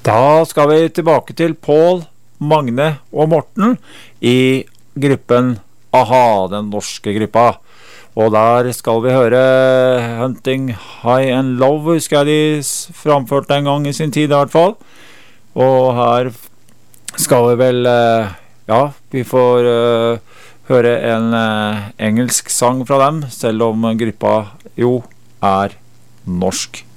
Da skal vi tilbake til Pål, Magne og Morten i gruppen AHA, den norske gruppa. Og der skal vi høre Hunting High and Low, husker jeg de framførte en gang i sin tid i hvert fall. Og her skal vi vel, vi får høre en engelsk sang fra dem, selv om gruppa jo er norsk.